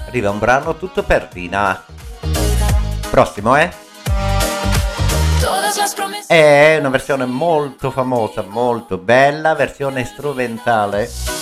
Arriva un brano tutto per Tina. Prossimo, È una versione molto famosa, molto bella, versione strumentale